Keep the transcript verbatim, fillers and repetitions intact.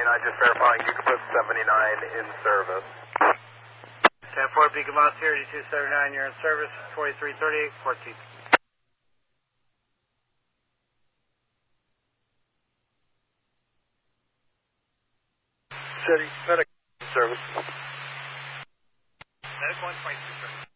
I just verifying you can put seventy-nine in service. ten four Beacon Moss here, D two seventy-nine, you're in service, forty-three thirty-eight, fourteen. City, medic service. Medic one twenty-two, sir.